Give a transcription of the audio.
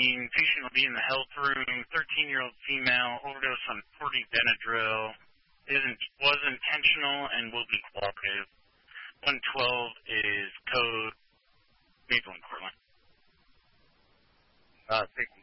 patient will be in the health room, 13-year-old female, overdose on 40 Benadryl, was intentional and will be cooperative. 112 is code Maple and Cortland. Thank you.